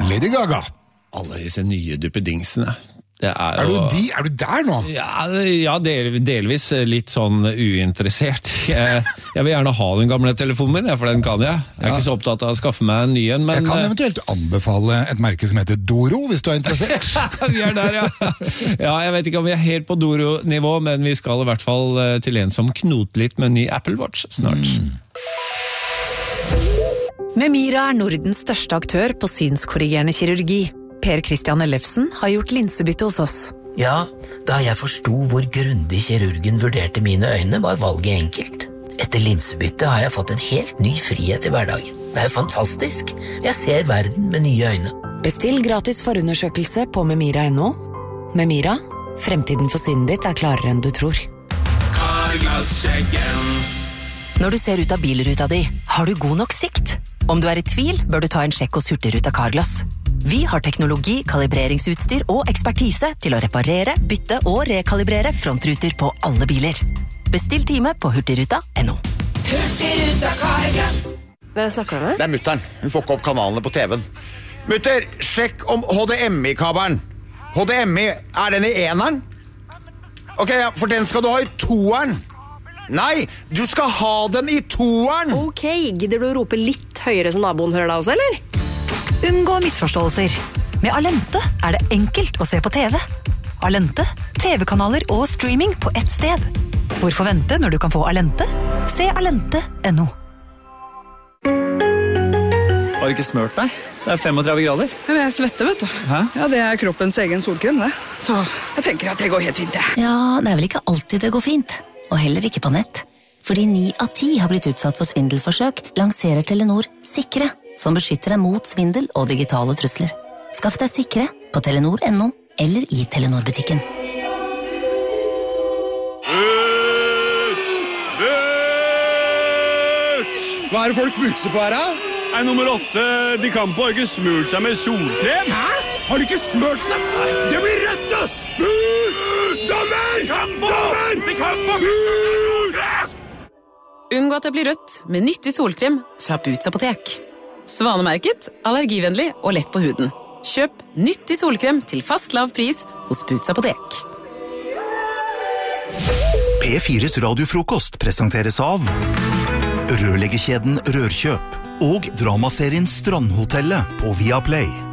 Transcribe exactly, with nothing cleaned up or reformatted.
Lady Gaga. Alle disse nye duppedingsene. Det er, er, jo, du de, er du der nå? Ja, ja del, delvis litt sånn uinteressert. Jeg, jeg vil gjerne ha den gamle telefonen min, for den kan jeg. Jeg er ja. ikke så opptatt av å skaffe meg en ny en. Men, jeg kan eventuelt anbefale et merke som heter Doro, hvis du er interessert. Vi er der, ja. Ja, jeg vet ikke om vi er helt på Doro-nivå, men vi skal i hvert fall til en som knoter litt med en ny Apple Watch snart. Mm. Memira er Nordens største aktør på synskorrigerende kirurgi. Per Christian Ellefsen har gjort linsebytte hos oss. Ja, da jeg forstod hvor grundig kirurgen vurderte mine øyne, var valget enkelt. Etter linsebytte har jeg fått en helt ny frihet i hverdagen. Det er jo fantastisk. Jeg ser verden med nye øyne. Bestill gratis forundersøkelse på memira punktum no. Memira, fremtiden for synet ditt er klarere enn du tror. Carglass-sjekken. Når du ser ut av bilruta di, har du god nok sikt? Om du er i tvil, bør du ta en sjekk hos Hurtigruten Carglass. Vi har teknologi, kalibreringsutstyr og ekspertise til å reparere, bytte og rekalibrere frontruter på alle biler. Bestill time på hurtigruta punktum no. Hurtigruten Carglass. Hvem snakker du med? Det er mutteren. Hun får ikke opp kanalene på T V-en. Mutter, sjekk om H D M I-kabelen. H D M I, er den i eneren? Ok, ja, for den skal du ha i toeren. Nei, du skal ha den i toeren. Ok, gidder du å rope litt høyere som naboen hører deg også, eller? Unngå misforståelser. Med Alente er det enkelt å se på T V. Alente, T V-kanaler og streaming på ett sted. Hvorfor vente når du kan få Alente? Se alente punktum no. Har du ikke smørt deg? Det er femogtredve grader. Jeg er svette, vet du. Hæ? Ja, det er kroppens egen solkrem, det. Så jeg tenker at det går helt fint, det. Ja, det er vel ikke alltid det går fint. Og heller ikke på nett. Fordi ni av ti har blitt utsatt for svindelforsøk, lanserer Telenor Sikre, som beskytter deg mot svindel og digitale trusler. Skaff deg Sikre på telenor punktum no eller i Telenor-butikken. Boots! Boots! Hva er det folk butser på her, da? Nei, nummer åtte, de kan på ikke smurt seg med solkrem. Hæ? Har de ikke smurt seg? Det blir rett, ass! Boots! Dommer! Dommer! De kan på! Boots! Unngå at det blir rødt med nyttig solkrem fra Boots apotek. Svanemerket, allergivennlig og lett på huden. Kjøp nyttig solkrem til fast lav pris hos Boots apotek. P fires radiofrokost presenteres av rørleggerkjeden Rørkjøp og dramaserien Strandhotellet på Viaplay.